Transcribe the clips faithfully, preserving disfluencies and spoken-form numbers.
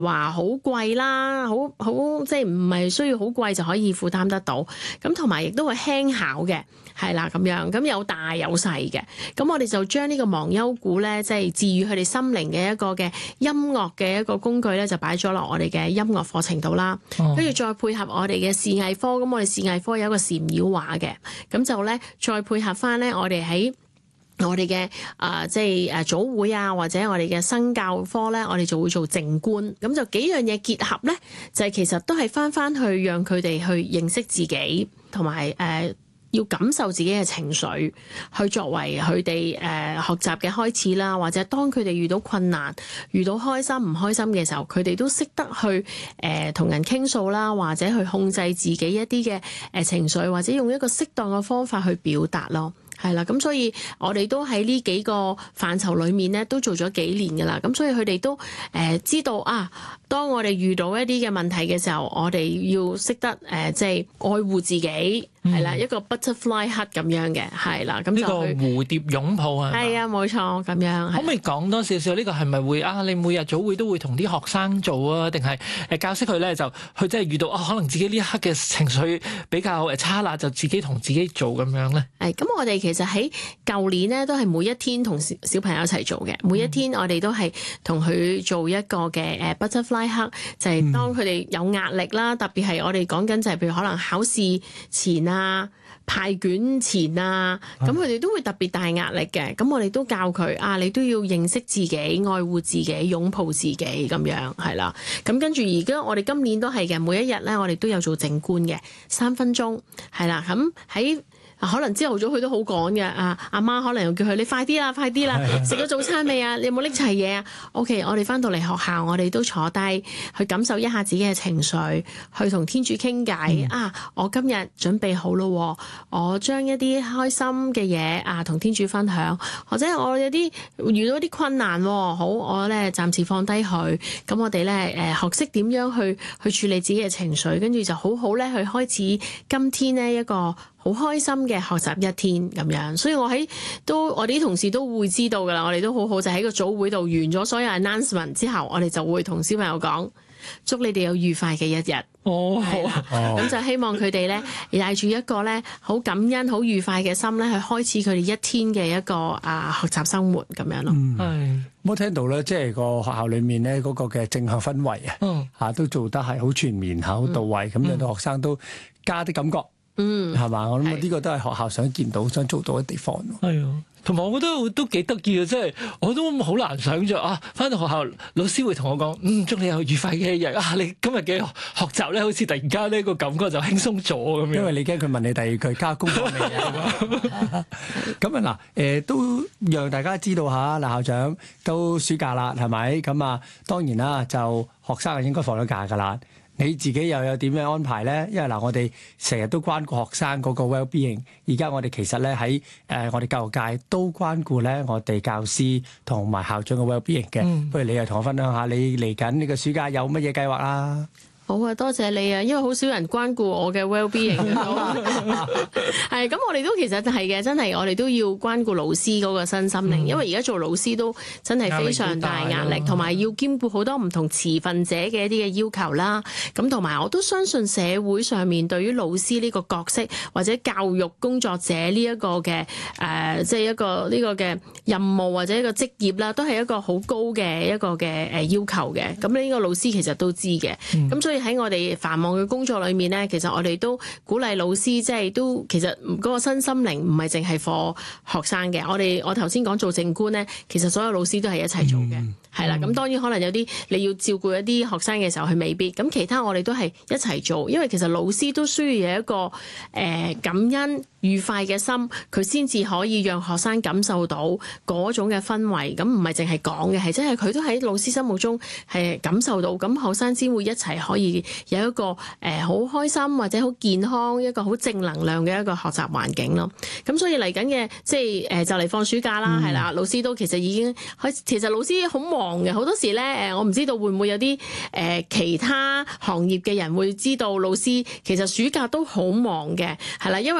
話好貴啦，好好即係唔係需要好貴就可以負擔得到，咁同埋亦都會輕巧嘅，係啦咁樣，咁有大有細嘅，咁我哋就將呢個忘憂鼓咧，即係治癒佢哋心靈嘅一個嘅音樂嘅一個工具咧，就擺咗落我哋嘅音樂課程度啦，跟住、哦、再配合我哋嘅視藝科，咁我哋視藝科有一個禪繞畫嘅，咁就咧再配合翻咧我哋喺我哋嘅啊，即係誒組會啊，或者我哋嘅生教科咧，我哋就會做靜觀，咁就幾樣嘢結合咧，就係、是、其實都係翻翻去讓佢哋去認識自己，同埋誒要感受自己嘅情緒，去作為佢哋誒學習嘅開始啦，或者當佢哋遇到困難、遇到開心唔開心嘅時候，佢哋都識得去誒同、呃、人傾訴啦，或者去控制自己一啲嘅誒情緒，或者用一個適當嘅方法去表達咯。係啦，咁所以我哋都喺呢幾個範疇裏面咧，都做咗幾年噶啦。咁所以佢哋都誒、呃、知道啊，當我哋遇到一啲嘅問題嘅時候，我哋要識得誒、呃、即係愛護自己。係啦，一個 butterfly hug 咁樣嘅，係啦，咁就呢個蝴蝶擁抱啊， 係啊，冇錯咁樣。 可唔可以講多少少呢個係咪會啊？你每日早會都會同啲學生做啊，定係誒教識佢咧就佢真係遇到啊，可能自己呢一刻嘅情緒比較誒差啦，就自己同自己做咁樣咧？係咁，我哋其實喺舊年咧都係每一天同小小朋友一齊做嘅，每一天我哋都係同佢做一個嘅誒 butterfly hug，就係當佢哋有壓力啦，特別係我哋講緊就係譬如可能考試前啊、派卷前啊，咁佢哋都會特別大壓力嘅。咁我哋都教佢啊，你都要認識自己、愛護自己、擁抱自己咁樣，係啦。咁跟住而家我哋今年都係嘅，每一日咧我哋都有做靜觀嘅三分鐘，係啦。咁喺可能朝頭早佢都好趕嘅，啊阿媽可能又叫佢你快啲啦，快啲啦，食咗早餐未啊？你有冇拎齊嘢啊 ？OK， 我哋翻到嚟學校，我哋都坐低去感受一下自己嘅情緒，去同天主傾偈。嗯、啊，我今日準備好咯，我將一啲開心嘅嘢啊同天主分享，或者我有啲遇到一啲困難，好我咧暫時放低佢。咁我哋咧誒學識點樣去去處理自己嘅情緒，跟住就好好咧去開始今天呢一個好開心嘅學習一天咁樣，所以我喺都我哋啲同事都會知道噶啦，我哋都好好就喺個組會度完咗所有 announcement 之後，我哋就會同小朋友講，祝你哋有愉快嘅一日。哦，好啊，咁就希望佢哋咧帶住一個咧好感恩、好愉快嘅心咧，去開始佢哋一天嘅一個啊學習生活咁樣咯。 嗯，係。我聽到咧，即係個學校裏面咧嗰個嘅正向氛圍啊，嗯，嚇都做得係好全面、好到位，咁令到學生都加啲感覺。嗯，係嘛？我諗呢個都係學校想見到、想做到嘅地方。 係啊，同埋我覺得都幾得意啊！即係我都好難想像啊，翻到學校老師會同我講：嗯，祝你有愉快嘅一日啊！你今日嘅學習咧，好似突然間呢個感覺就輕鬆咗咁樣。因為你驚佢問你第二句加功課未啊？咁啊嗱，誒都讓大家知道下，嗱校長都暑假啦，係咪？咁啊，當然啦，就學生係應該放咗假㗎啦。你自己又有點樣安排咧？因為嗱，我哋成日都關顧學生嗰個 well-being，而家我哋其實咧喺誒我哋教育界都關顧咧我哋教師同埋校長嘅 well-being 嘅。嗯、不如你又同我分享下，你嚟緊呢個暑假有乜嘢計劃啦？ 好啊，多謝你啊！因為好少人關顧我嘅 well-being，係咁我哋都其實係嘅，真係我哋都要關顧老師嗰個身心靈，嗯、因為而家做老師都真係非常大壓力，同埋要兼顧好多唔同持份者嘅一啲嘅要求啦。咁同埋我都相信社會上面對於老師呢個角色或者教育工作者呢一個嘅誒，即係一個呢個嘅任務或者一個職業啦，都係一個好高嘅一個嘅誒要求嘅。咁呢個老師其實都知嘅，咁、嗯、所以喺我哋繁忙嘅工作裏面咧，其實我哋都鼓勵老師，即係都其實嗰個身心靈唔係淨係 for 學生嘅。我哋我頭先講做靜觀咧，其實所有老師都係一齊做嘅，係啦、嗯。咁當然可能有啲你要照顧一啲學生嘅時候，佢未必。咁其他我哋都係一齊做，因為其實老師都需要有一個誒、呃、感恩愉快嘅心，佢先至可以讓學生感受到嗰種嘅氛圍。咁唔係淨係講嘅，係真係佢都喺老師心目中係感受到，咁學生先會一齊可以有一個誒好、呃、開心或者好健康一個好正能量嘅一個學習環境咯。咁所以嚟緊嘅即係誒、呃、就嚟放暑假啦，係啦、嗯，老師都其實已經開始，其實老師好忙嘅，好多時咧誒，我唔知道會唔會有啲誒、呃、其他行業嘅人會知道老師其實暑假都好忙嘅，係啦，因為我哋要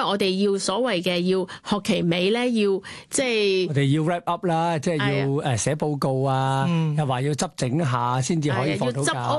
要所謂嘅要學期尾咧，要即係我哋要 wrap up 啦，即係要誒寫報告啊，又話要執整下先至可以放到假。